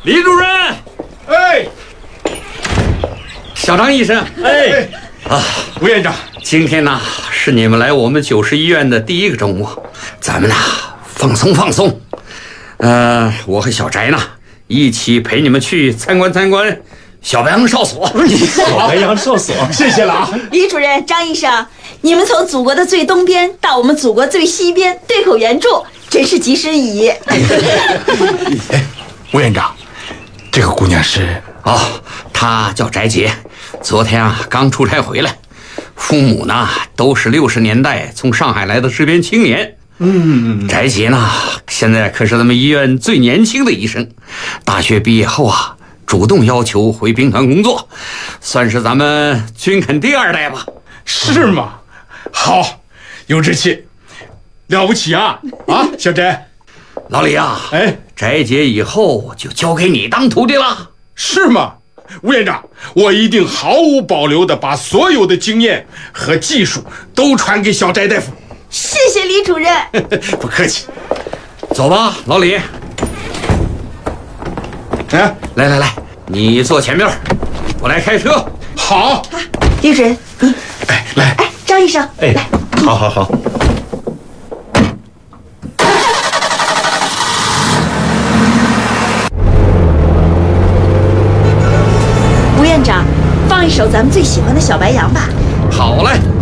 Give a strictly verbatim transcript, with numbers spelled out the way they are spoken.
李主任， 哎， 小张医生， 哎，啊，吴院长， 今天呢是你们来我们九十医院的第一个周末，咱们呢放松放松。呃，我和小翟呢一起陪你们去参观参观小白杨哨所。 小白杨哨所，谢谢了啊！ 李主任、张医生，你们从祖国的最东边到我们祖国最西边对口援助，真是及时雨。 哎，吴院长，这个姑娘是哦，她叫翟洁，昨天啊刚出差回来，父母呢都是六十年代从上海来的支边青年。嗯，翟洁呢现在可是咱们医院最年轻的医生，大学毕业后啊主动要求回兵团工作，算是咱们军垦第二代吧。 是吗？好，有志气，了不起啊！啊，小翟， 老李啊， 哎， 翟洁以后就交给你当徒弟了。 是吗？吴院长，我一定毫无保留地把所有的经验和技术都传给小翟大夫。 谢谢李主任。 不客气。 走吧，老李。 哎， 来来来，你坐前面，我来开车。 好。 啊，李主任，你， 哎，来， 哎，张医生， 哎， 来， 好好好。 吴院长，放一首咱们最喜欢的小白杨吧。 好嘞。